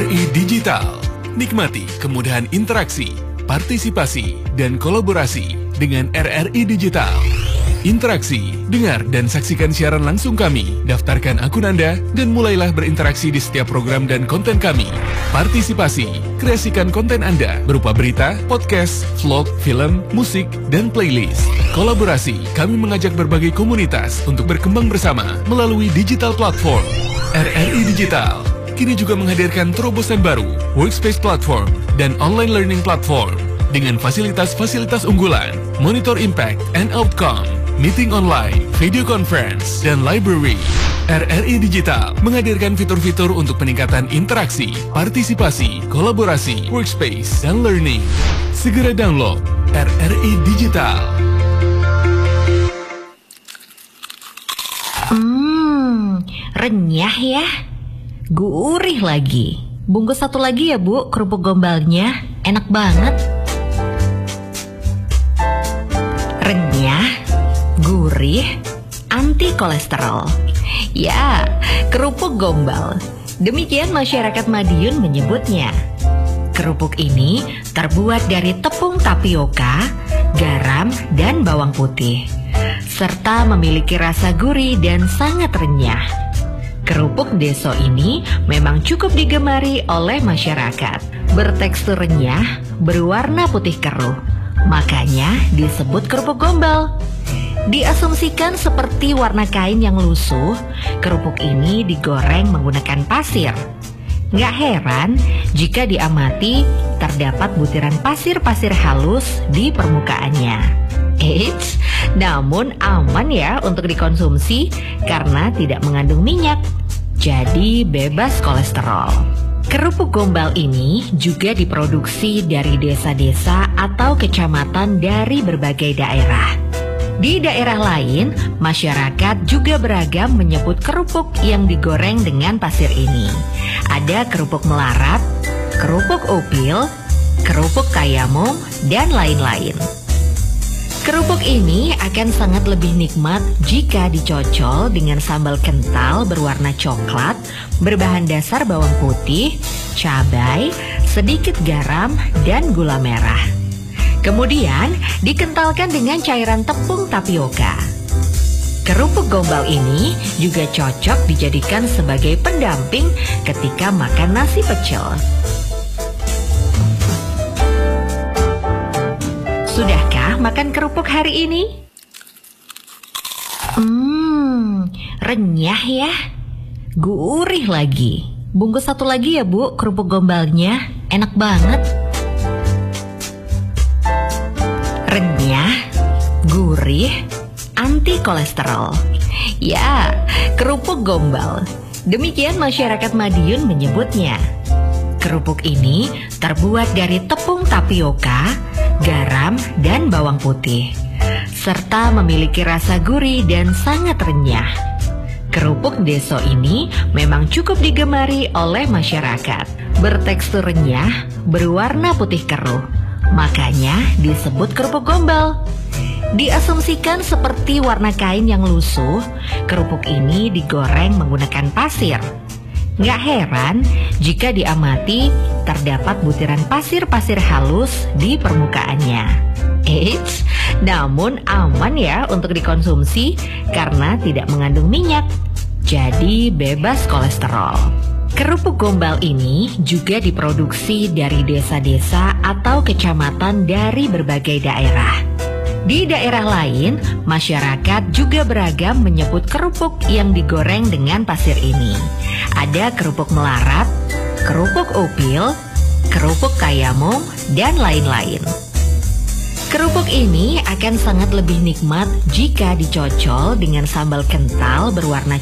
RRI Digital. Nikmati kemudahan interaksi, partisipasi, dan kolaborasi dengan RRI Digital. Interaksi, dengar dan saksikan siaran langsung kami, daftarkan akun Anda, dan mulailah berinteraksi di setiap program dan konten kami. Partisipasi, kreasikan konten Anda berupa berita, podcast, vlog, film, musik, dan playlist. Kolaborasi, kami mengajak berbagai komunitas untuk berkembang bersama melalui digital platform. RRI Digital kini juga menghadirkan terobosan baru, workspace platform, dan online learning platform dengan fasilitas-fasilitas unggulan, monitor impact and outcome, meeting online, video conference, dan library. RRI Digital menghadirkan fitur-fitur untuk peningkatan interaksi, partisipasi, kolaborasi, workspace, dan learning. Segera download RRI Digital. Renyah ya, gurih lagi. Bungkus satu lagi ya Bu, kerupuk gombalnya, enak banget. Renyah, gurih, anti kolesterol. Ya, kerupuk gombal. Demikian masyarakat Madiun menyebutnya. Kerupuk ini terbuat dari tepung tapioka, garam, dan bawang putih, serta memiliki rasa gurih dan sangat renyah. Kerupuk deso ini memang cukup digemari oleh masyarakat. Bertekstur renyah, berwarna putih keruh, makanya disebut kerupuk gombal. Diasumsikan seperti warna kain yang lusuh, kerupuk ini digoreng menggunakan pasir. Nggak heran jika diamati terdapat butiran pasir-pasir halus di permukaannya. Eits, namun aman ya untuk dikonsumsi karena tidak mengandung minyak, jadi bebas kolesterol. Kerupuk gombal ini juga diproduksi dari desa-desa atau kecamatan dari berbagai daerah. Di daerah lain, masyarakat juga beragam menyebut kerupuk yang digoreng dengan pasir ini. Ada kerupuk melarat, kerupuk upil, kerupuk kayamum, dan lain-lain. Kerupuk ini akan sangat lebih nikmat jika dicocol dengan sambal kental berwarna coklat, berbahan dasar bawang putih, cabai, sedikit garam, dan gula merah. Kemudian dikentalkan dengan cairan tepung tapioka. Kerupuk gombal ini juga cocok dijadikan sebagai pendamping ketika makan nasi pecel. Sudahkah makan kerupuk hari ini? Renyah ya, gurih lagi. Bungkus satu lagi ya Bu, kerupuk gombalnya, enak banget. Renyah, gurih, anti kolesterol. Ya, kerupuk gombal. Demikian masyarakat Madiun menyebutnya. Kerupuk ini terbuat dari tepung tapioka, garam, dan bawang putih, serta memiliki rasa gurih dan sangat renyah. Kerupuk deso ini memang cukup digemari oleh masyarakat. Bertekstur renyah, berwarna putih keruh, makanya disebut kerupuk gombal. Diasumsikan seperti warna kain yang lusuh, kerupuk ini digoreng menggunakan pasir. Nggak heran jika diamati terdapat butiran pasir-pasir halus di permukaannya. Eits, namun aman ya untuk dikonsumsi karena tidak mengandung minyak, jadi bebas kolesterol. Kerupuk gombal ini juga diproduksi dari desa-desa atau kecamatan dari berbagai daerah. Di daerah lain, masyarakat juga beragam menyebut kerupuk yang digoreng dengan pasir ini. Ada kerupuk melarat, kerupuk upil, kerupuk kayamum, dan lain-lain. Kerupuk ini akan sangat lebih nikmat jika dicocol dengan sambal kental berwarna